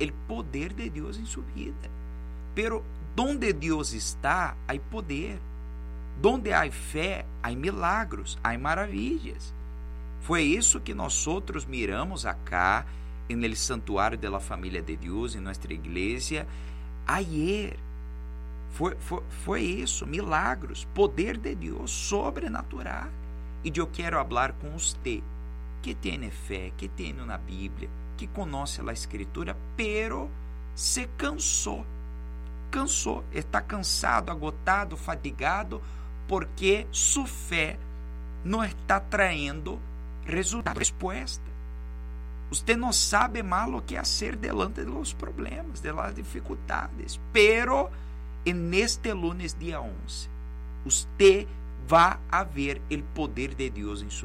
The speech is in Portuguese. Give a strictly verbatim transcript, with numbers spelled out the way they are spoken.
o poder de Deus em sua vida. Pero donde Deus está, há poder. Donde há fé, há milagros, há maravilhas. Foi isso que nós outros miramos acá, en el santuário de la familia de Deus, em nossa igreja, ayer. Foi, foi, foi isso, milagros, poder de Deus, sobrenatural. E eu quero falar com você, que tem fé, que tem na Bíblia, que conhece a Escritura, pero se cansou. Cansou, está cansado, agotado, fatigado, porque sua fé não está traindo resultado, resposta. Você não sabe mal o que fazer delante de los problemas, de las dificuldades, pero en este lunes dia onze, você vai ver o poder de Deus em sua